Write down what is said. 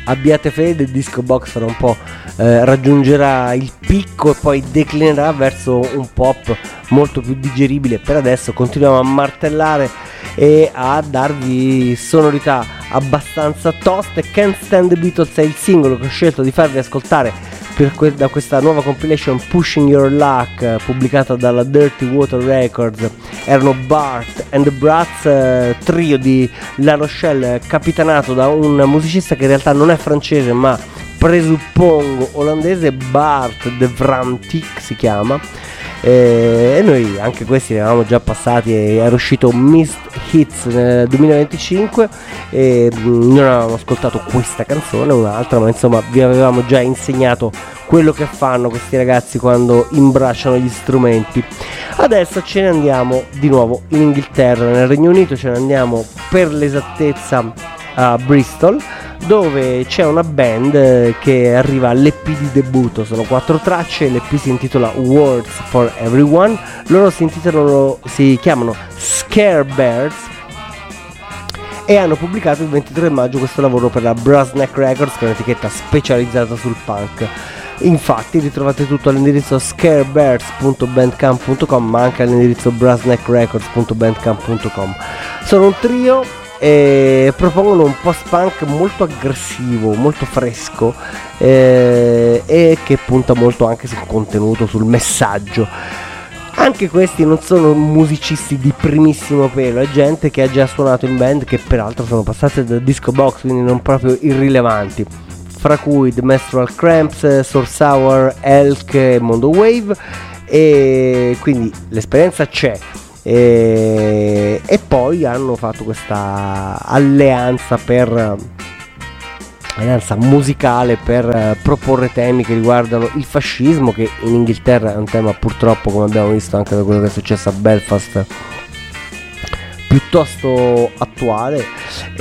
abbiate fede, il Disco Box fra un po' raggiungerà il picco e poi declinerà verso un pop molto più digeribile. Per adesso continuiamo a martellare e a darvi sonorità abbastanza toste. Can't Stand the Beatles è il singolo che ho scelto di farvi ascoltare da questa nuova compilation Pushing Your Luck, pubblicata dalla Dirty Water Records. Erano Bart and the Brats, trio di La Rochelle, capitanato da un musicista che in realtà non è francese ma presuppongo olandese, Bart de Vrantic si chiama. E noi anche questi ne avevamo già passati, era uscito Missed Hits nel 2025 e non avevamo ascoltato questa canzone, un'altra, ma insomma vi avevamo già insegnato quello che fanno questi ragazzi quando imbracciano gli strumenti. Adesso ce ne andiamo di nuovo in Inghilterra, nel Regno Unito, ce ne andiamo per l'esattezza a Bristol, dove c'è una band che arriva all'EP di debutto. Sono 4 tracce, l'EP si intitola Words for Everyone, loro si chiamano Scarebirds e hanno pubblicato il 23 maggio questo lavoro per la Brassneck Records, che è un'etichetta specializzata sul punk. Infatti ritrovate tutto all'indirizzo scarebirds.bandcamp.com, ma anche all'indirizzo brassneckrecords.bandcamp.com. Sono un trio e propongono un post-punk molto aggressivo, molto fresco e che punta molto anche sul contenuto, sul messaggio. Anche questi non sono musicisti di primissimo pelo, è gente che ha già suonato in band, che peraltro sono passate dal Disco Box, quindi non proprio irrilevanti, fra cui The Menstrual Cramps, Source Hour, Elk e Mondo Wave, e quindi l'esperienza c'è. E poi hanno fatto questa alleanza musicale per proporre temi che riguardano il fascismo, che in Inghilterra è un tema purtroppo, come abbiamo visto anche da quello che è successo a Belfast, piuttosto attuale,